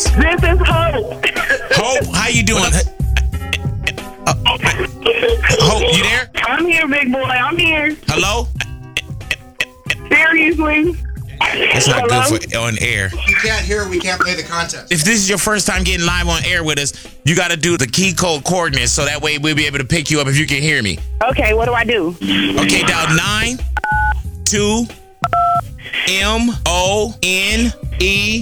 this? This is Hope. Hope, how you doing? Hope, you there? I'm here, big boy. I'm here. Hello? Seriously. It's not good for on air. If you can't hear, we can't play the contest. If this is your first time getting live on air with us, you got to do the key code coordinates so that way we'll be able to pick you up if you can hear me. Okay, what do I do? Okay, dial 9 2 MONE